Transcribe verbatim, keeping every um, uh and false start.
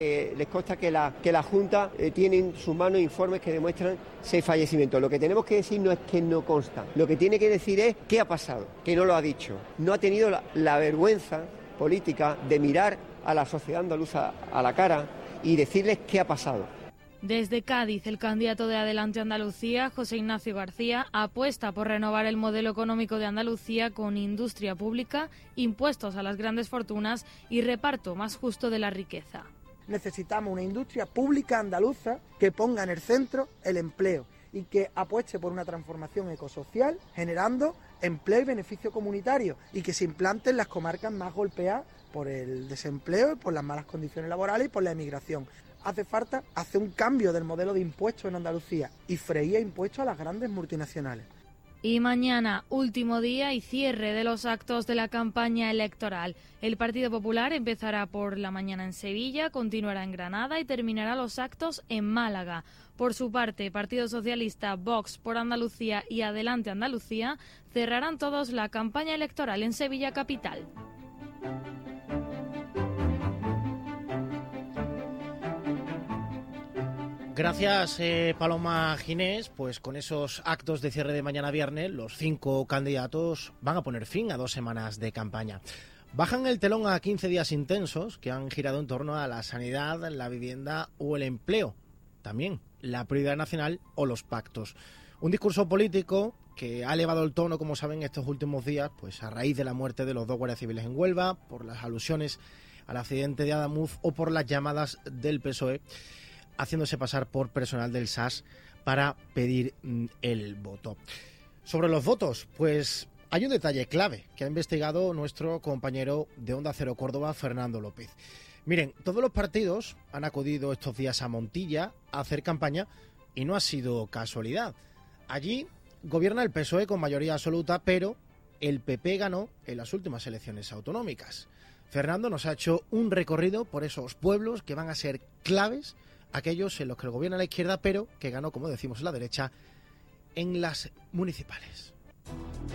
Eh, les consta que la, que la Junta eh, tiene en sus manos informes que demuestran seis fallecimientos. Lo que tenemos que decir no es que no consta, lo que tiene que decir es qué ha pasado, que no lo ha dicho. No ha tenido la, la vergüenza política de mirar a la sociedad andaluza a la cara y decirles qué ha pasado. Desde Cádiz, el candidato de Adelante Andalucía, José Ignacio García, apuesta por renovar el modelo económico de Andalucía con industria pública, impuestos a las grandes fortunas y reparto más justo de la riqueza. Necesitamos una industria pública andaluza que ponga en el centro el empleo y que apueste por una transformación ecosocial, generando empleo y beneficio comunitario, y que se implante en las comarcas más golpeadas por el desempleo, por las malas condiciones laborales y por la emigración. Hace falta hacer un cambio del modelo de impuestos en Andalucía y freír impuestos a las grandes multinacionales. Y mañana, último día y cierre de los actos de la campaña electoral. El Partido Popular empezará por la mañana en Sevilla, continuará en Granada y terminará los actos en Málaga. Por su parte, Partido Socialista, Vox por Andalucía y Adelante Andalucía cerrarán todos la campaña electoral en Sevilla capital. Gracias, eh, Paloma Ginés. Pues con esos actos de cierre de mañana viernes, los cinco candidatos van a poner fin a dos semanas de campaña. Bajan el telón a quince días intensos que han girado en torno a la sanidad, la vivienda o el empleo. También la prioridad nacional o los pactos. Un discurso político que ha elevado el tono, como saben, estos últimos días, pues a raíz de la muerte de los dos guardias civiles en Huelva, por las alusiones al accidente de Adamuz o por las llamadas del P S O E haciéndose pasar por personal del S A S para pedir mm, el voto. Sobre los votos, pues hay un detalle clave que ha investigado nuestro compañero de Onda Cero Córdoba, Fernando López. Miren, todos los partidos han acudido estos días a Montilla a hacer campaña y no ha sido casualidad. Allí gobierna el P S O E con mayoría absoluta, pero el P P ganó en las últimas elecciones autonómicas. Fernando nos ha hecho un recorrido por esos pueblos que van a ser claves, aquellos en los que gobierna la izquierda, pero que ganó, como decimos, la derecha en las municipales.